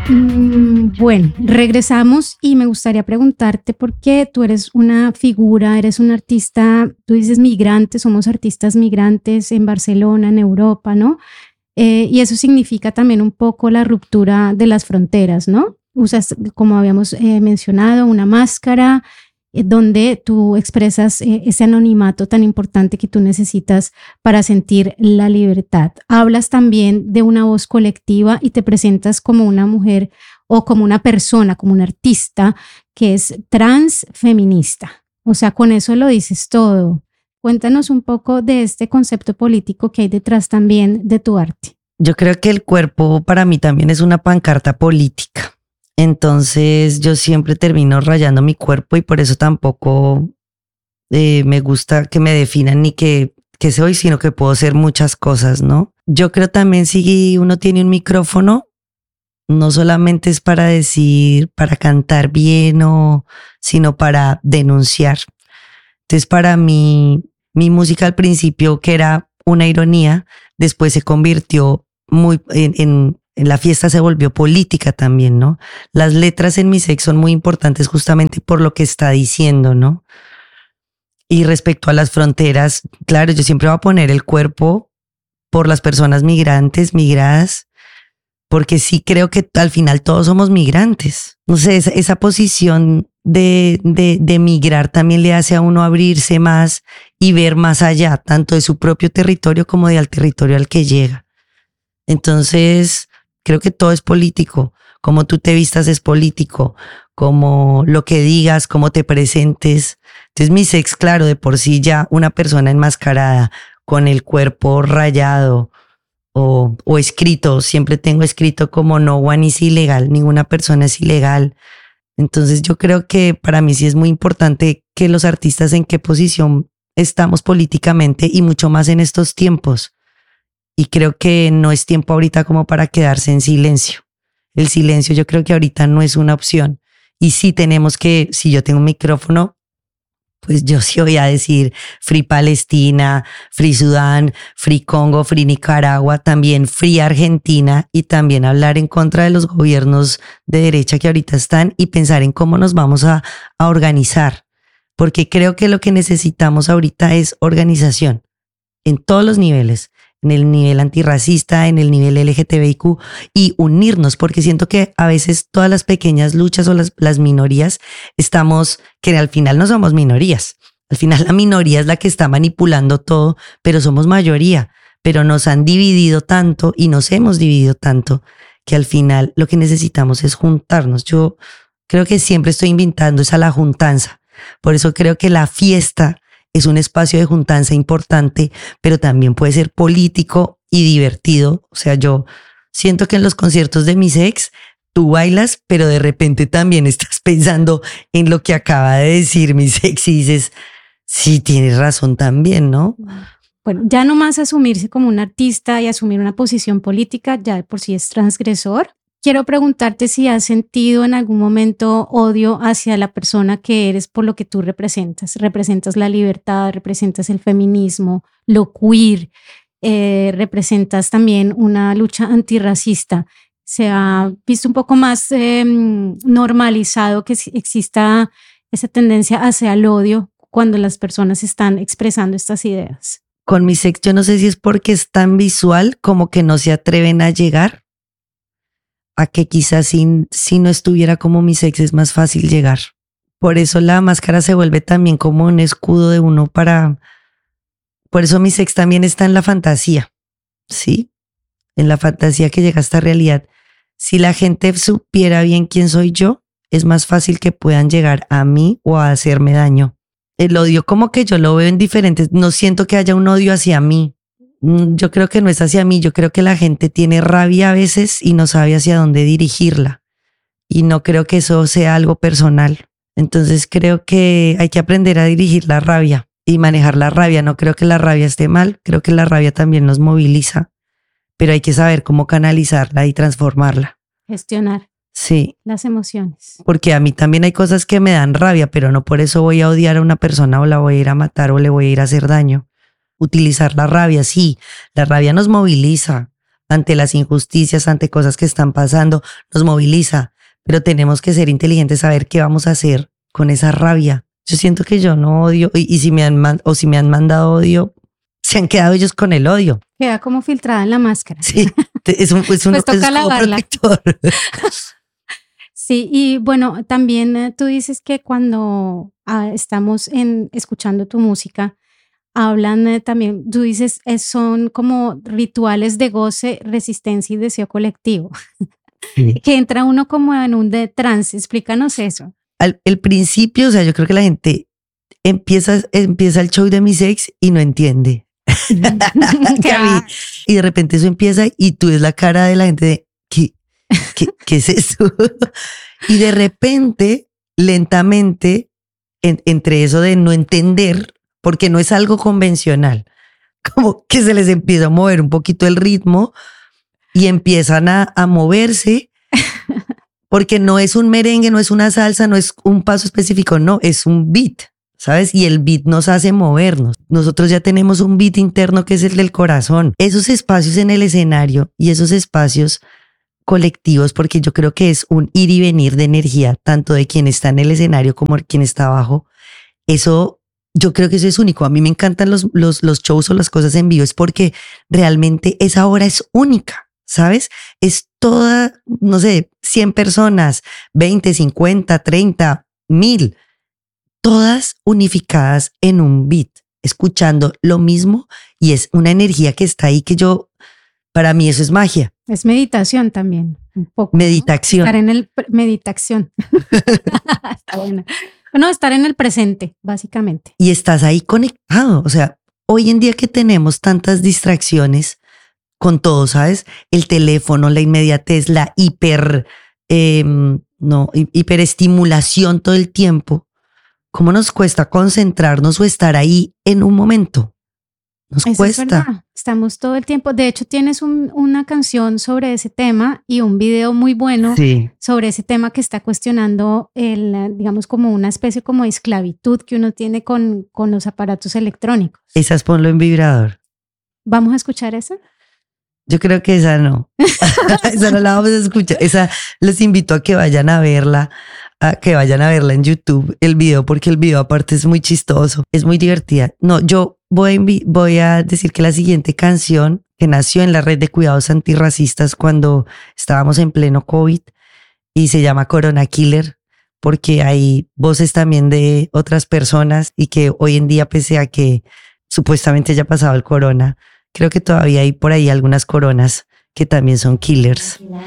Bueno, regresamos y me gustaría preguntarte por qué tú eres una figura, eres un artista, tú dices migrante, somos artistas migrantes en Barcelona, en Europa, ¿no? Y eso significa también un poco la ruptura de las fronteras, ¿no? Usas, como habíamos mencionado, una máscara donde tú expresas ese anonimato tan importante que tú necesitas para sentir la libertad. Hablas también de una voz colectiva y te presentas como una mujer o como una persona, como un artista que es transfeminista. O sea, con eso lo dices todo. Cuéntanos un poco de este concepto político que hay detrás también de tu arte. Yo creo que el cuerpo para mí también es una pancarta política. Entonces yo siempre termino rayando mi cuerpo y por eso tampoco me gusta que me definan ni que soy, sino que puedo ser muchas cosas, ¿no? Yo creo también si uno tiene un micrófono, no solamente es para decir, para cantar bien, sino para denunciar. Entonces para mí, mi música al principio, que era una ironía, después se convirtió muy en la fiesta, se volvió política también, ¿no? Las letras en mi sex son muy importantes justamente por lo que está diciendo, ¿no? Y respecto a las fronteras, claro, yo siempre voy a poner el cuerpo por las personas migrantes, migradas, porque sí creo que al final todos somos migrantes. No sé, esa posición de migrar también le hace a uno abrirse más y ver más allá, tanto de su propio territorio como del territorio al que llega. Entonces, creo que todo es político. Como tú te vistas es político, como lo que digas, cómo te presentes. Entonces mi sex, claro, de por sí ya una persona enmascarada con el cuerpo rayado o escrito, siempre tengo escrito como no one is ilegal, ninguna persona es ilegal. Entonces yo creo que para mí sí es muy importante que los artistas en qué posición estamos políticamente y mucho más en estos tiempos. Y creo que no es tiempo ahorita como para quedarse en silencio. El silencio yo creo que ahorita no es una opción. Y sí tenemos que, si yo tengo un micrófono, pues yo sí voy a decir Free Palestina, Free Sudán, Free Congo, Free Nicaragua, también Free Argentina y también hablar en contra de los gobiernos de derecha que ahorita están y pensar en cómo nos vamos a organizar. Porque creo que lo que necesitamos ahorita es organización en todos los niveles. En el nivel antirracista, en el nivel LGTBIQ y unirnos, porque siento que a veces todas las pequeñas luchas o las minorías estamos, que al final no somos minorías, al final la minoría es la que está manipulando todo, pero somos mayoría, pero nos han dividido tanto y nos hemos dividido tanto que al final lo que necesitamos es juntarnos. Yo creo que siempre estoy invitando es a la juntanza, por eso creo que la fiesta es un espacio de juntanza importante, pero también puede ser político y divertido. O sea, yo siento que en los conciertos de mis ex, tú bailas, pero de repente también estás pensando en lo que acaba de decir mis ex y dices, sí, tienes razón también, ¿no? Bueno, ya no más asumirse como un artista y asumir una posición política, ya de por sí es transgresor. Quiero preguntarte si has sentido en algún momento odio hacia la persona que eres por lo que tú representas. Representas la libertad, representas el feminismo, lo queer, representas también una lucha antirracista. Se ha visto un poco más normalizado que exista esa tendencia hacia el odio cuando las personas están expresando estas ideas. Con mi sex, yo no sé si es porque es tan visual como que no se atreven a llegar. A que quizás si no estuviera como mi sex es más fácil llegar. Por eso la máscara se vuelve también como un escudo de uno por eso mi sex también está en la fantasía, ¿sí? En la fantasía que llega a esta realidad. Si la gente supiera bien quién soy yo, es más fácil que puedan llegar a mí o a hacerme daño. El odio como que yo lo veo en diferentes, no siento que haya un odio hacia mí. Yo creo que no es hacia mí, yo creo que la gente tiene rabia a veces y no sabe hacia dónde dirigirla. Y no creo que eso sea algo personal. Entonces creo que hay que aprender a dirigir la rabia y manejar la rabia. No creo que la rabia esté mal, creo que la rabia también nos moviliza, pero hay que saber cómo canalizarla y transformarla. Gestionar. Sí. Las emociones. Porque a mí también hay cosas que me dan rabia, pero no por eso voy a odiar a una persona o la voy a ir a matar o le voy a ir a hacer daño. Utilizar la rabia, sí, la rabia nos moviliza ante las injusticias, ante cosas que están pasando, nos moviliza, pero tenemos que ser inteligentes, saber qué vamos a hacer con esa rabia. Yo siento que yo no odio, y si me han mandado odio, se han quedado ellos con el odio. Queda como filtrada en la máscara. Sí, es un Pues toca es como lavarla. protector. Sí, y bueno, también tú dices que cuando estamos escuchando tu música, hablan también, tú dices, son como rituales de goce, resistencia y deseo colectivo, Sí. que entra uno como en un de trance. Explícanos eso. El principio, o sea, yo creo que la gente empieza el show de mis ex y no entiende. Gaby, y de repente eso empieza y tú ves la cara de la gente de ¿qué es eso? Y de repente, lentamente, entre eso de no entender, porque no es algo convencional, como que se les empieza a mover un poquito el ritmo y empiezan a moverse, porque no es un merengue, no es una salsa, no es un paso específico, no, es un beat, ¿sabes? Y el beat nos hace movernos. Nosotros ya tenemos un beat interno que es el del corazón. Esos espacios en el escenario y esos espacios colectivos, porque yo creo que es un ir y venir de energía, tanto de quien está en el escenario como de quien está abajo. Eso, yo creo que eso es único. A mí me encantan los shows o las cosas en vivo, es porque realmente esa hora es única. ¿Sabes? Es toda, no sé, 100 personas, 20, 50, 30, 1000, todas unificadas en un beat, escuchando lo mismo y es una energía que está ahí que para mí eso es magia. Es meditación también, un poco. Meditación. ¿No? Estar en el meditación. Está buena. No, estar en el presente, básicamente. Y estás ahí conectado. O sea, hoy en día que tenemos tantas distracciones, con todo, ¿sabes? El teléfono, la inmediatez, la hiperestimulación todo el tiempo. ¿Cómo nos cuesta concentrarnos o estar ahí en un momento? Nos Eso cuesta. Es verdad. Estamos todo el tiempo. De hecho, tienes una canción sobre ese tema y un video muy bueno sobre ese tema que está cuestionando digamos, como una especie como de esclavitud que uno tiene con los aparatos electrónicos. Esas ponlo en vibrador. ¿Vamos a escuchar esa? Yo creo que esa no. Esa no la vamos a escuchar. Esa los invito a que vayan a verla, en YouTube, el video, porque el video aparte es muy chistoso, es muy divertida. No, yo voy a decir que la siguiente canción que nació en la red de cuidados antirracistas cuando estábamos en pleno COVID y se llama Corona Killer, porque hay voces también de otras personas y que hoy en día, pese a que supuestamente haya pasado el corona, creo que todavía hay por ahí algunas coronas que también son killers.